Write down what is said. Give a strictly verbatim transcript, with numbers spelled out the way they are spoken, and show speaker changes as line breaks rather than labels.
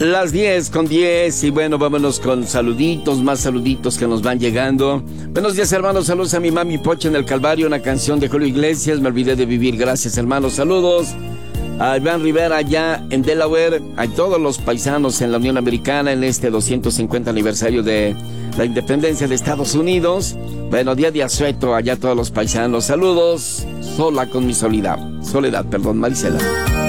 Las diez con diez y bueno, vámonos con saluditos, más saluditos que nos van llegando. Buenos días, hermanos, saludos a mi mami Pocha en el Calvario, una canción de Julio Iglesias, me olvidé de vivir, gracias hermanos, saludos. A Iván Rivera allá en Delaware, a todos los paisanos en la Unión Americana en este doscientos cincuenta aniversario de la independencia de Estados Unidos. Bueno, día de asueto allá a todos los paisanos, saludos. Sola con mi soledad, soledad, perdón, Marisela.